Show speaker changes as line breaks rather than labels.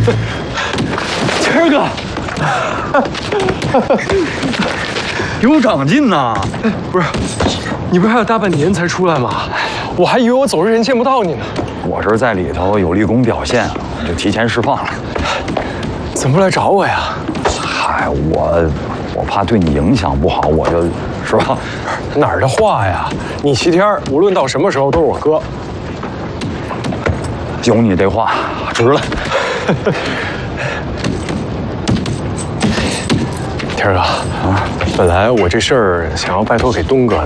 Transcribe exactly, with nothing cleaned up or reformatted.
谦儿哥，有长进呐！
不是，你不是还有大半年才出来吗？我还以为我走之前见不到你呢。
我是在里头有立功表现，我就提前释放了。
怎么不来找我呀？
嗨，我我怕对你影响不好，我就，是吧？
哪儿的话呀？你齐天无论到什么时候都是我哥。
有你这话，值了。
天儿哥啊，本来我这事儿想要拜托给东哥的，